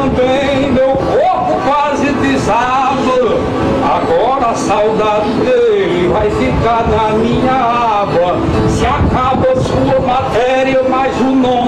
também, meu corpo quase desaba. Agora a saudade dele vai ficar na minha aba. Se